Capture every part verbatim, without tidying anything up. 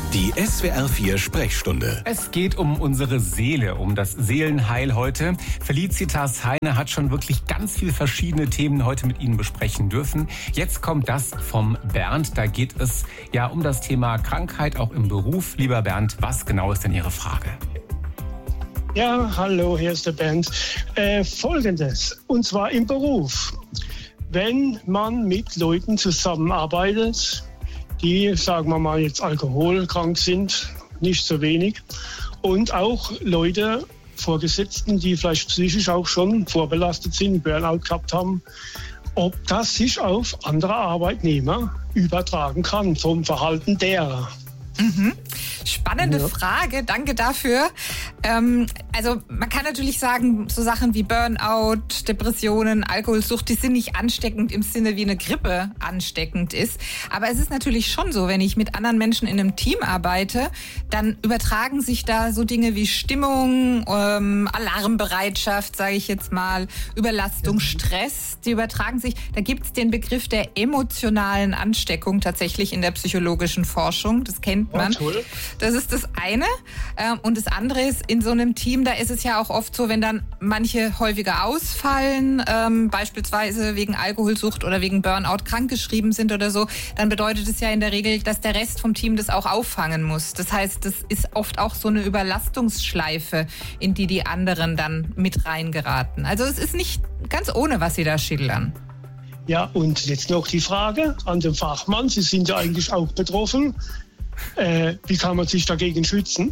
Die S W R vier Sprechstunde. Es geht um unsere Seele, um das Seelenheil heute. Felicitas Heine hat schon wirklich ganz viele verschiedene Themen heute mit Ihnen besprechen dürfen. Jetzt kommt das vom Bernd. Da geht es ja um das Thema Krankheit auch im Beruf. Lieber Bernd, was genau ist denn Ihre Frage? Ja, hallo, hier ist der Bernd. Äh, Folgendes, und zwar im Beruf. Wenn man mit Leuten zusammenarbeitet, die, sagen wir mal, jetzt alkoholkrank sind, nicht so wenig, und auch Leute, Vorgesetzten, die vielleicht psychisch auch schon vorbelastet sind, Burnout gehabt haben, ob das sich auf andere Arbeitnehmer übertragen kann, vom Verhalten derer. Mhm. Spannende Ja. Frage, danke dafür. Ähm, also man kann natürlich sagen, so Sachen wie Burnout, Depressionen, Alkoholsucht, die sind nicht ansteckend im Sinne, wie eine Grippe ansteckend ist. Aber es ist natürlich schon so, wenn ich mit anderen Menschen in einem Team arbeite, dann übertragen sich da so Dinge wie Stimmung, ähm, Alarmbereitschaft, sage ich jetzt mal, Überlastung, Stress, die übertragen sich. Da gibt es den Begriff der emotionalen Ansteckung tatsächlich in der psychologischen Forschung. Das kennt man. Oh, toll. Das ist das eine. Ähm, Und das andere ist, in so einem Team, da ist es ja auch oft so, wenn dann manche häufiger ausfallen, ähm, beispielsweise wegen Alkoholsucht oder wegen Burnout krankgeschrieben sind oder so, dann bedeutet es ja in der Regel, dass der Rest vom Team das auch auffangen muss. Das heißt, das ist oft auch so eine Überlastungsschleife, in die die anderen dann mit reingeraten. Also es ist nicht ganz ohne, was Sie da schildern. Ja, und jetzt noch die Frage an den Fachmann. Sie sind ja eigentlich auch betroffen. Äh, wie kann man sich dagegen schützen?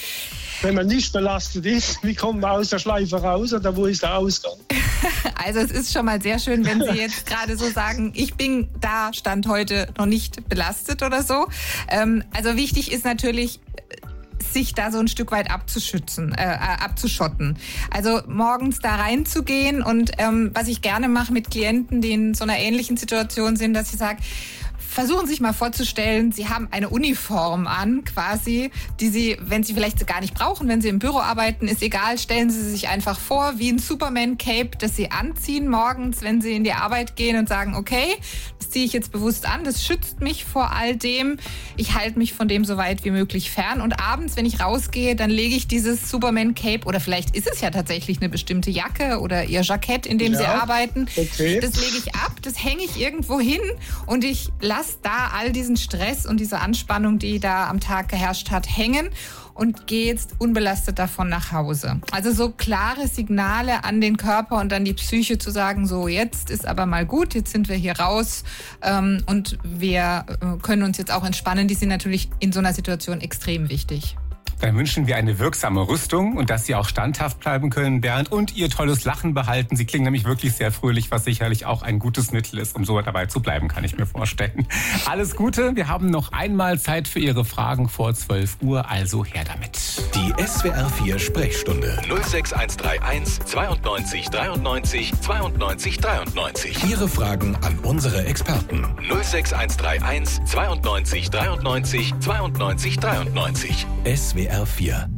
Wenn man nicht belastet ist, wie kommt man aus der Schleife raus oder wo ist der Ausgang? Also es ist schon mal sehr schön, wenn Sie jetzt gerade so sagen, ich bin da, Stand heute noch nicht belastet oder so. Ähm, also wichtig ist natürlich, sich da so ein Stück weit abzuschützen, äh, abzuschotten. Also morgens da reinzugehen und ähm, was ich gerne mache mit Klienten, die in so einer ähnlichen Situation sind, dass ich sage, versuchen Sie sich mal vorzustellen, Sie haben eine Uniform an, quasi, die Sie, wenn Sie vielleicht gar nicht brauchen, wenn Sie im Büro arbeiten, ist egal, stellen Sie sich einfach vor, wie ein Superman-Cape, das Sie anziehen morgens, wenn Sie in die Arbeit gehen und sagen, okay, das ziehe ich jetzt bewusst an, das schützt mich vor all dem, ich halte mich von dem so weit wie möglich fern und abends, wenn ich rausgehe, dann lege ich dieses Superman-Cape oder vielleicht ist es ja tatsächlich eine bestimmte Jacke oder Ihr Jackett, in dem Ja, Sie arbeiten, okay. das lege ich ab, das hänge ich irgendwo hin und ich lasse da all diesen Stress und diese Anspannung, die da am Tag geherrscht hat, hängen und gehe jetzt unbelastet davon nach Hause. Also so klare Signale an den Körper und an die Psyche zu sagen, so jetzt ist aber mal gut, jetzt sind wir hier raus ähm, und wir äh, können uns jetzt auch entspannen, die sind natürlich in so einer Situation extrem wichtig. Dann wünschen wir eine wirksame Rüstung und dass Sie auch standhaft bleiben können, Bernd, und Ihr tolles Lachen behalten. Sie klingen nämlich wirklich sehr fröhlich, was sicherlich auch ein gutes Mittel ist, um so dabei zu bleiben, kann ich mir vorstellen. Alles Gute, wir haben noch einmal Zeit für Ihre Fragen vor zwölf Uhr, also her damit. Die S W R vier Sprechstunde. null sechs eins drei eins zweiundneunzig dreiundneunzig zweiundneunzig dreiundneunzig. Ihre Fragen an unsere Experten. null sechs eins drei eins zweiundneunzig dreiundneunzig zweiundneunzig dreiundneunzig. S W R vier